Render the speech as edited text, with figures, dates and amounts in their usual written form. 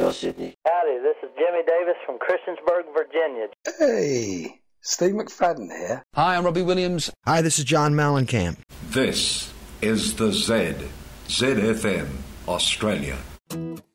North Sydney. Howdy, this is Jimmy Davis from Christiansburg, Virginia. Hey, Steve McFadden here. Hi, I'm Robbie Williams. Hi, this is John Mellencamp. This is the ZFM Australia.